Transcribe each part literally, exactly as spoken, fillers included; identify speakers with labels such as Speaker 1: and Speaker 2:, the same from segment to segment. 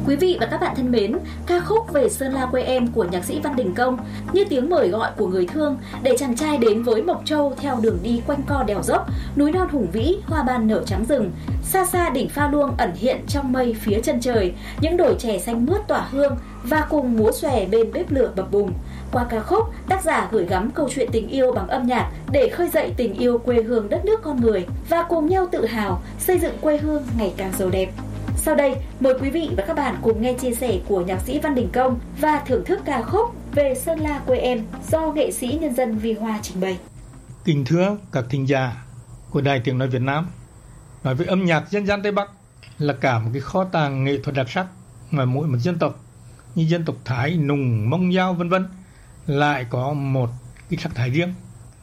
Speaker 1: Quý vị và các bạn thân mến, ca khúc Về Sơn La Quê Em của nhạc sĩ Văn Đình Công như tiếng mời gọi của người thương để chàng trai đến với Mộc Châu theo đường đi quanh co đèo dốc, núi non hùng vĩ, hoa ban nở trắng rừng. Xa xa đỉnh Pha Luông ẩn hiện trong mây phía chân trời, những đồi chè xanh mướt tỏa hương và cùng múa xòe bên bếp lửa bập bùng. Qua ca khúc, tác giả gửi gắm câu chuyện tình yêu bằng âm nhạc để khơi dậy tình yêu quê hương đất nước con người và cùng nhau tự hào xây dựng quê hương ngày càng giàu đẹp. Sau đây, mời quý vị và các bạn cùng nghe chia sẻ của nhạc sĩ Văn Đình Công và thưởng thức ca khúc Về Sơn La Quê Em do nghệ sĩ nhân dân Vi Hoa trình bày.
Speaker 2: Kính thưa các thính giả của Đài Tiếng Nói Việt Nam, nói về âm nhạc dân gian Tây Bắc là cả một cái kho tàng nghệ thuật đặc sắc mà mỗi một dân tộc như dân tộc Thái, Nùng, Mông, Dao vân vân lại có một cái sắc thái riêng.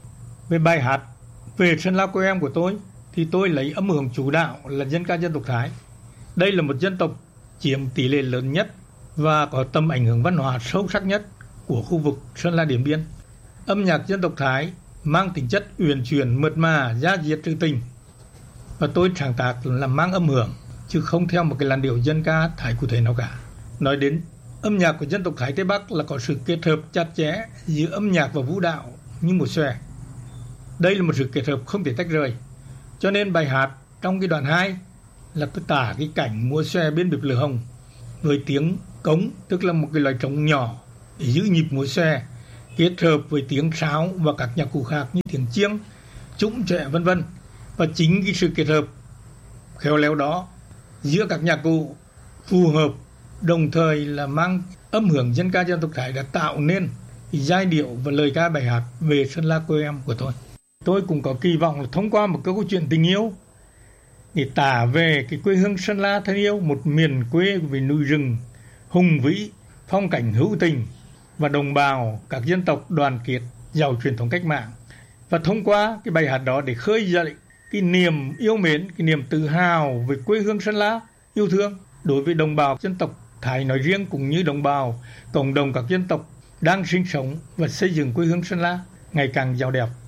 Speaker 2: Về bài hát Về Sơn La Quê Em của tôi thì tôi lấy âm hưởng chủ đạo là dân ca dân tộc Thái. Đây là một dân tộc chiếm tỷ lệ lớn nhất và có tầm ảnh hưởng văn hóa sâu sắc nhất của khu vực Sơn La Điện Biên. Âm nhạc dân tộc Thái mang tính chất uyển chuyển, mượt mà, da diết trữ tình. Và tôi sáng tác là mang âm hưởng chứ không theo một cái làn điệu dân ca Thái cụ thể nào cả. Nói đến âm nhạc của dân tộc Thái Tây Bắc là có sự kết hợp chặt chẽ giữa âm nhạc và vũ đạo như một xòe. Đây là một sự kết hợp không thể tách rời. Cho nên bài hát trong cái đoạn hai là tôi tả cái cảnh múa xòe bên bếp lửa hồng với tiếng cống, tức là một cái loại trống nhỏ để giữ nhịp múa xòe, kết hợp với tiếng sáo và các nhạc cụ khác như tiếng chiêng, trũng trẻ vân vân. Và chính cái sự kết hợp khéo léo đó giữa các nhạc cụ phù hợp đồng thời là mang âm hưởng dân ca dân tộc Thái đã tạo nên cái giai điệu và lời ca bài hát Về Sơn La Quê Em của tôi. Tôi cũng có kỳ vọng là thông qua một câu chuyện tình yêu để tả về cái quê hương Sơn La thân yêu, một miền quê về núi rừng hùng vĩ, phong cảnh hữu tình và đồng bào các dân tộc đoàn kết, giàu truyền thống cách mạng. Và thông qua cái bài hát đó để khơi dậy cái niềm yêu mến, cái niềm tự hào về quê hương Sơn La, yêu thương đối với đồng bào dân tộc Thái nói riêng cũng như đồng bào cộng đồng các dân tộc đang sinh sống và xây dựng quê hương Sơn La ngày càng giàu đẹp.